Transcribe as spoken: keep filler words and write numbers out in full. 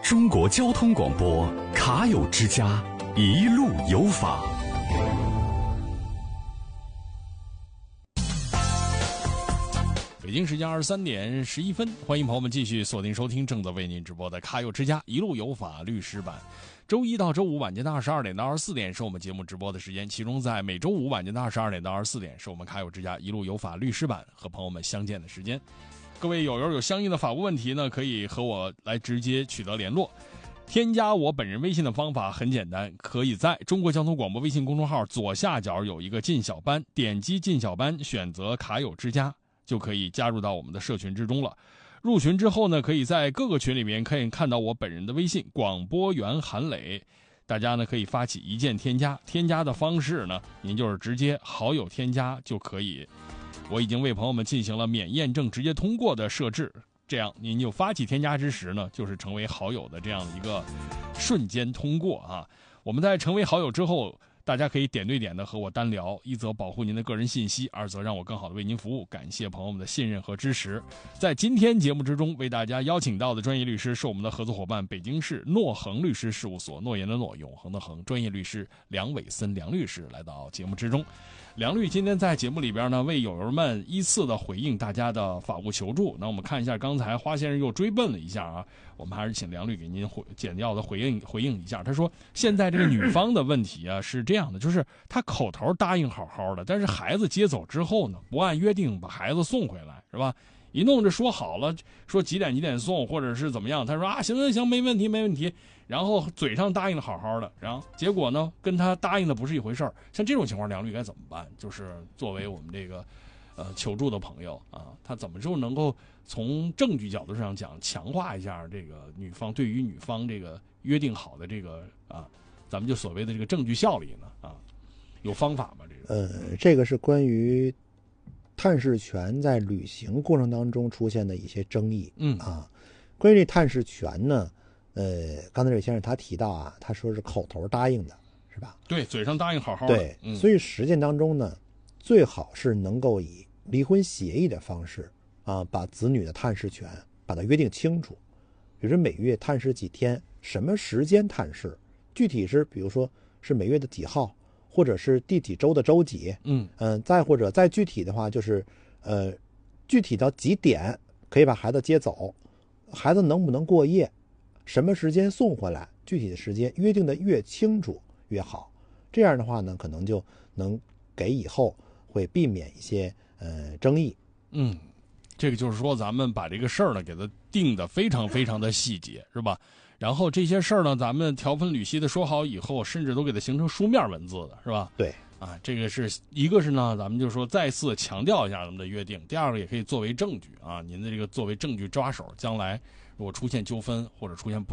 中国交通广播卡友之家，一路有法。 北京时间二十三点十一分，欢迎朋友们继续锁定收听正在为您直播的卡友之家一路有法律师版。周一到周五晚间的二十二点到二十四点是我们节目直播的时间，其中在每周五晚间的二十二点到二十四点是我们卡友之家一路有法律师版和朋友们相见的时间。各位友友有相应的法务问题呢，可以和我来直接取得联络。添加我本人微信的方法很简单，可以在中国交通广播微信公众号左下角有一个进小班，点击进小班，选择卡友之家，就可以加入到我们的社群之中了。入群之后呢，可以在各个群里面可以看到我本人的微信广播员韩磊，大家呢可以发起一键添加，添加的方式呢，您就是直接好友添加就可以。我已经为朋友们进行了免验证直接通过的设置，这样您就发起添加之时呢，就是成为好友的这样的一个瞬间通过啊。我们在成为好友之后，大家可以点对点的和我单聊，一则保护您的个人信息，二则让我更好的为您服务。感谢朋友们的信任和支持。在今天节目之中，为大家邀请到的专业律师是我们的合作伙伴，北京市诺恒律师事务所，诺言的诺，永恒的恒，专业律师梁伟森梁律师来到节目之中。梁律今天在节目里边呢，为友友们依次的回应大家的法务求助。那我们看一下，刚才花先生又追问了一下啊，我们还是请梁律给您回简要的回应回应一下。他说，现在这个女方的问题啊是这样的，就是她口头答应好好的，但是孩子接走之后呢，不按约定把孩子送回来，是吧？一弄就说好了，说几点几点送，或者是怎么样，他说啊，行行行，没问题没问题，然后嘴上答应的好好的，然后结果呢，跟他答应的不是一回事儿。像这种情况，梁律该怎么办？就是作为我们这个呃求助的朋友啊，他怎么就能够从证据角度上讲，强化一下这个女方对于女方这个约定好的这个啊，咱们就所谓的这个证据效力呢？啊，有方法吗？这个呃，这个是关于探视权在履行过程当中出现的一些争议。 嗯啊，关于这探视权呢，呃，刚才这先生他提到啊，他说是口头答应的，是吧？ 对，嘴上答应好好的。 对， 嗯、 所以实践当中呢，最好是能够以离婚协议的方式啊，把子女的探视权把它约定清楚。比如说每月探视几天，什么时间探视，具体是比如说是每月的几号，或者是第几周的周几， 嗯嗯、呃，再或者再具体的话就是，呃，具体到几点可以把孩子接走，孩子能不能过夜，什么时间送回来，具体的时间约定的越清楚越好。这样的话呢，可能就能给以后会避免一些呃争议。 嗯，这个就是说，咱们把这个事儿呢给它定的非常非常的细节，是吧？然后这些事儿呢，咱们条分缕析的说好以后，甚至都给它形成书面文字的，是吧？ 对， 啊，这个是一个是呢，咱们就说再次强调一下咱们的约定；第二个也可以作为证据啊，您的这个作为证据抓手，将来如果出现纠纷或者出现不